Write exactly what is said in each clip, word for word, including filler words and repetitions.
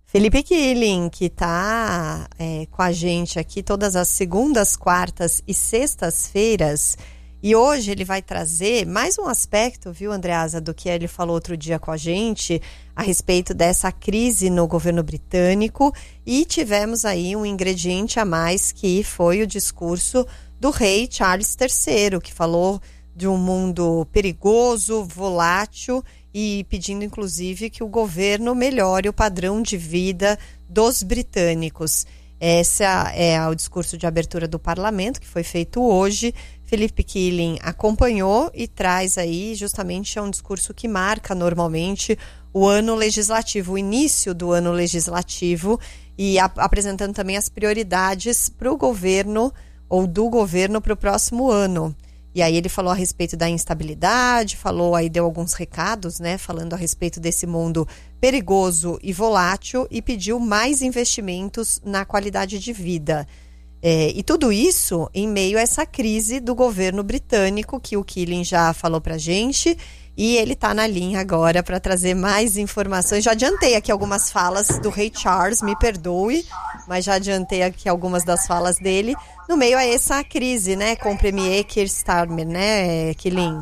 Felipe Killing, que está é, com a gente aqui todas as segundas, quartas e sextas-feiras. E hoje ele vai trazer mais um aspecto, viu, Andreasa, do que ele falou outro dia com a gente, a respeito dessa crise no governo britânico. E tivemos aí um ingrediente a mais, que foi o discurso do rei Charles terceiro, que falou de um mundo perigoso, volátil, e pedindo, inclusive, que o governo melhore o padrão de vida dos britânicos. Esse é o discurso de abertura do parlamento, que foi feito hoje. Felipe Killing acompanhou e traz aí, justamente, é um discurso que marca normalmente o ano legislativo, o início do ano legislativo, e a, apresentando também as prioridades para o governo, ou do governo, para o próximo ano. E aí ele falou a respeito da instabilidade, falou aí, deu alguns recados, né, falando a respeito desse mundo perigoso e volátil, e pediu mais investimentos na qualidade de vida. É, e tudo isso em meio a essa crise do governo britânico, que o Killing já falou pra gente, e ele tá na linha agora para trazer mais informações. Já adiantei aqui algumas falas do rei Charles, me perdoe, mas já adiantei aqui algumas das falas dele, no meio a essa crise, né, com o premier Keir Starmer, né, Killing?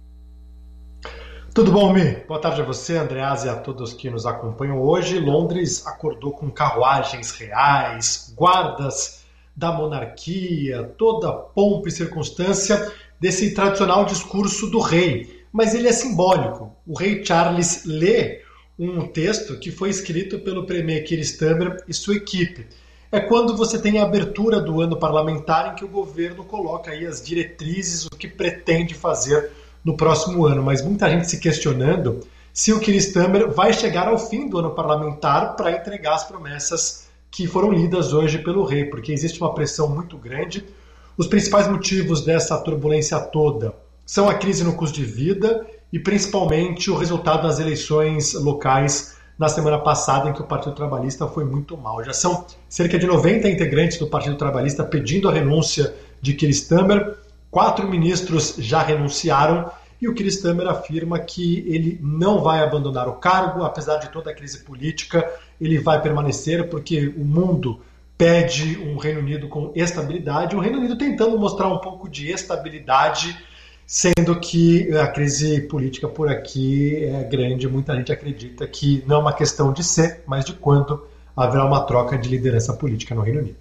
Tudo bom, Mi? Boa tarde a você, Andreasa, e a todos que nos acompanham hoje. Londres acordou com carruagens reais, guardas da monarquia, toda a pompa e circunstância desse tradicional discurso do rei. Mas ele é simbólico. O rei Charles lê um texto que foi escrito pelo premier Keir Starmer e sua equipe. É quando você tem a abertura do ano parlamentar, em que o governo coloca aí as diretrizes, o que pretende fazer no próximo ano. Mas muita gente se questionando se o Keir Starmer vai chegar ao fim do ano parlamentar para entregar as promessas que foram lidas hoje pelo rei, porque existe uma pressão muito grande. Os principais motivos dessa turbulência toda são a crise no custo de vida e principalmente o resultado das eleições locais na semana passada, em que o Partido Trabalhista foi muito mal. Já são cerca de noventa integrantes do Partido Trabalhista pedindo a renúncia de Keir Starmer, quatro ministros já renunciaram, e o Keir Starmer afirma que ele não vai abandonar o cargo, apesar de toda a crise política, ele vai permanecer, porque o mundo pede um Reino Unido com estabilidade, o Reino Unido tentando mostrar um pouco de estabilidade, sendo que a crise política por aqui é grande. Muita gente acredita que não é uma questão de ser, mas de quando haverá uma troca de liderança política no Reino Unido.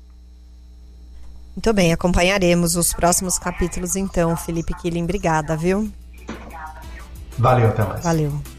Muito bem, acompanharemos os próximos capítulos então, Felipe Killing. Obrigada, viu? Valeu, até mais. Valeu.